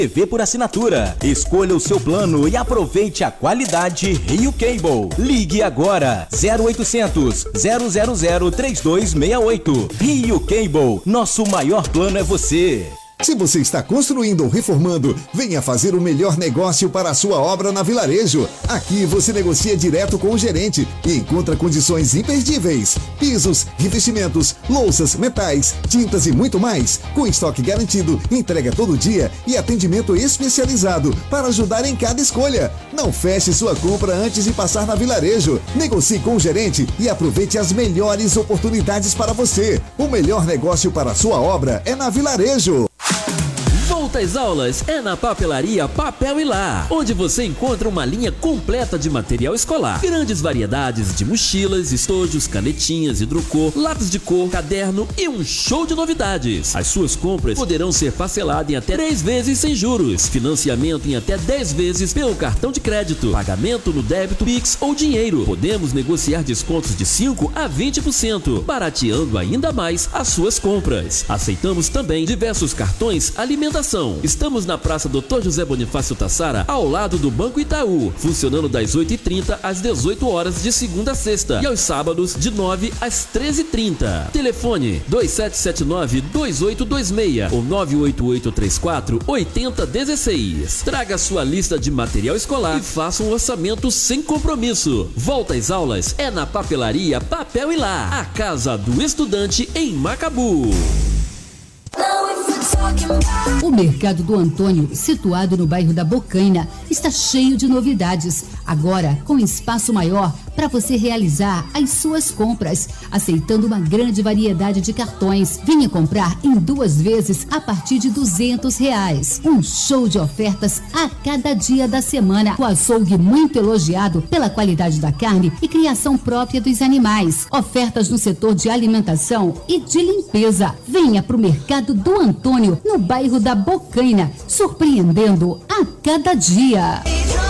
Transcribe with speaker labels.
Speaker 1: TV por assinatura. Escolha o seu plano e aproveite a qualidade Rio Cable. Ligue agora 0800 000 3268. Rio Cable, nosso maior plano é você.
Speaker 2: Se você está construindo ou reformando, venha fazer o melhor negócio para a sua obra na Vilarejo. Aqui você negocia direto com o gerente e encontra condições imperdíveis. Pisos, revestimentos, louças, metais, tintas e muito mais. Com estoque garantido, entrega todo dia e atendimento especializado para ajudar em cada escolha. Não feche sua compra antes de passar na Vilarejo. Negocie com o gerente e aproveite as melhores oportunidades para você. O melhor negócio para a sua obra é na Vilarejo.
Speaker 3: Volta às aulas é na Papelaria Papel e Lá, onde você encontra uma linha completa de material escolar. Grandes variedades de mochilas, estojos, canetinhas, hidrocor, lápis de cor, caderno e um show de novidades. As suas compras poderão ser parceladas em até 3 vezes sem juros. Financiamento em até 10 vezes pelo cartão de crédito. Pagamento no débito, Pix ou dinheiro. Podemos negociar descontos de 5% a 20%, barateando ainda mais as suas compras. Aceitamos também diversos cartões alimentação. Estamos na Praça Dr. José Bonifácio Tassara, ao lado do Banco Itaú, funcionando das 8h30 às 18 horas de segunda a sexta e aos sábados de 9 às 13h30. Telefone 2779-2826 ou 98834-8016. Traga sua lista de material escolar e faça um orçamento sem compromisso. Volta às aulas é na Papelaria Papel e Lá, a casa do estudante em Macabu.
Speaker 4: O Mercado do Antônio, situado no bairro da Bocaina, está cheio de novidades. Agora, com espaço maior para você realizar as suas compras, aceitando uma grande variedade de cartões. Venha comprar em 2 vezes a partir de R$200. Um show de ofertas a cada dia da semana. O açougue muito elogiado pela qualidade da carne e criação própria dos animais. Ofertas no setor de alimentação e de limpeza. Venha para o Mercado do Antônio, no bairro da Bocaina, surpreendendo a cada dia.